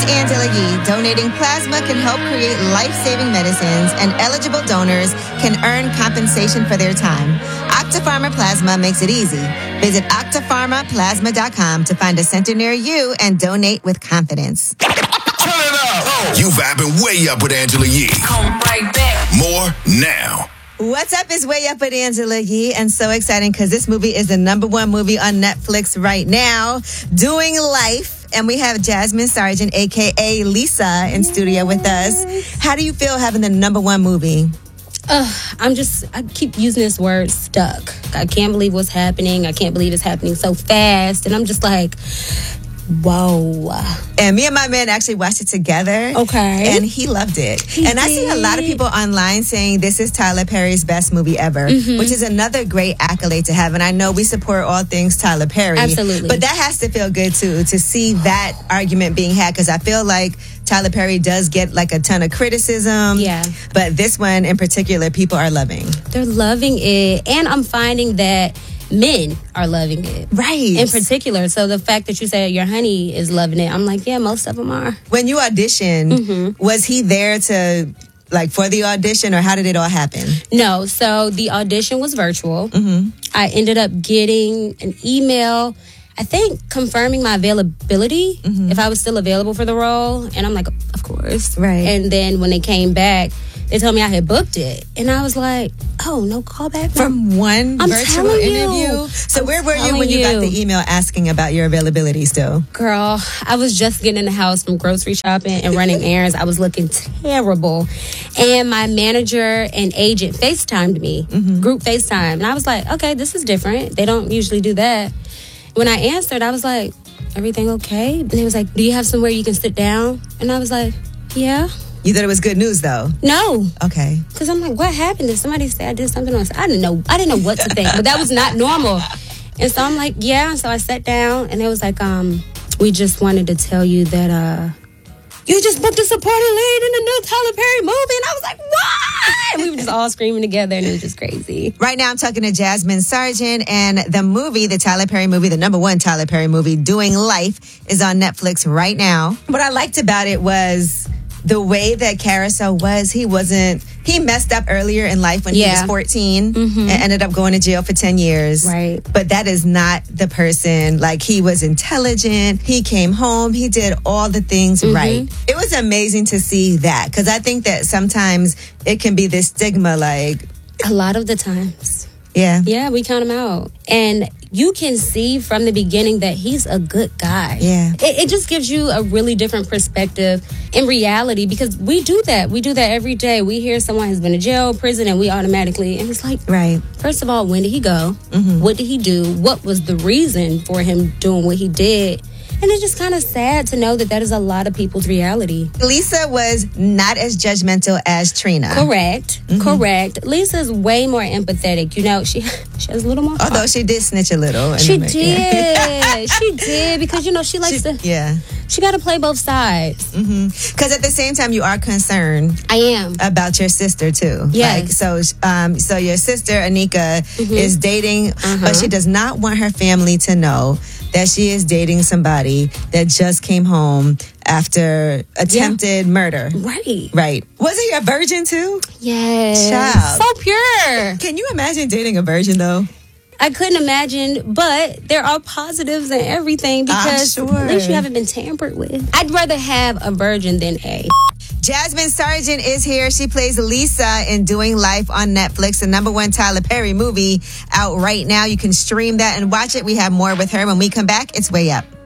Angela Yee. Donating plasma can help create life-saving medicines, and eligible donors can earn compensation for their time. Octapharma Plasma makes it easy. Visit octapharmaplasma.com to find a center near you and donate with confidence. Turn it up! You vibing way up with Angela Yee. Come right back. More now. What's up is Way Up with Angela Yee, and so exciting because this movie is the #1 movie on Netflix right now, Doing Life, and we have Jasmine Sargent, a.k.a. Lisa, in studio with us. How do you feel having the #1 movie? I keep using this word, stuck. I can't believe what's happening. I can't believe it's happening so fast, and I'm just like, whoa. And me and my man actually watched it together. Okay. And he loved it. He I see a lot of people online saying this is Tyler Perry's best movie ever, which is another great accolade to have. And I know we support all things Tyler Perry. Absolutely. But that has to feel good, too, to see that argument being had, because I feel like Tyler Perry does get like a ton of criticism. Yeah. But this one in particular, people are loving. They're loving it. And I'm finding that men are loving it. Right. In particular. So the fact that you said your honey is loving it, I'm like, yeah, most of them are. When you auditioned, was he there to, like, for the audition, or how did it all happen? No. So the audition was virtual. I ended up getting an email, I think, confirming my availability, if I was still available for the role. And I'm like, of course. Right. And then when they came back, they told me I had booked it. And I was like, oh, no callback? From one I'm virtual telling you. interview? So where were you telling when you got you. the email asking about your availability still? Girl, I was just getting in the house from grocery shopping and running errands. I was looking terrible. And my manager and agent FaceTimed me, group FaceTime. And I was like, okay, this is different. They don't usually do that. When I answered, I was like, everything okay? And he was like, do you have somewhere you can sit down? And I was like, yeah. You thought it was good news, though? No. Okay. Because I'm like, what happened? Did somebody say I did something else? I didn't know what to think, but that was not normal. And so I'm like, yeah. So I sat down, and it was like, we just wanted to tell you that you just booked a supporting lead in the new Tyler Perry movie. And I was like, what? And we were just all screaming together, and it was just crazy. Right now I'm talking to Jasmine Sargent, and the movie, the Tyler Perry movie, the #1 Tyler Perry movie, Doing Life, is on Netflix right now. What I liked about it was the way that Carousel was. He messed up earlier in life when he was 14 and ended up going to jail for 10 years. Right. But that is not the person. Like, he was intelligent. He came home. He did all the things right. It was amazing to see that, because I think that sometimes it can be this stigma, like, A lot of the times. yeah. Yeah, we count him out. And you can see from the beginning that he's a good guy. Yeah. It just gives you a really different perspective in reality, because we do that. We do that every day. We hear someone has been to jail, prison, and we automatically, and it's like, Right. first of all, when did he go? What did he do? What was the reason for him doing what he did? And it's just kind of sad to know that is a lot of people's reality. Lisa was not as judgmental as Trina. Correct. Lisa's way more empathetic. You know, she has a little more heart. Although she did snitch a little. She did. She did, because, you know, she likes to... Yeah. She got to play both sides. Because at the same time, you are concerned I am. about your sister, too. Yes. Like, so your sister, Anika, is dating, but she does not want her family to know that she is dating somebody that just came home after attempted murder. Right. Right. Wasn't he a virgin, too? Yes. Child. So pure. Can you imagine dating a virgin, though? I couldn't imagine, but there are positives in everything, because I'm sure. at least you haven't been tampered with. I'd rather have a virgin than a... Jasmine Sargent is here. She plays Lisa in Doing Life on Netflix, the #1 Tyler Perry movie, out right now. You can stream that and watch it. We have more with her when we come back. It's Way Up.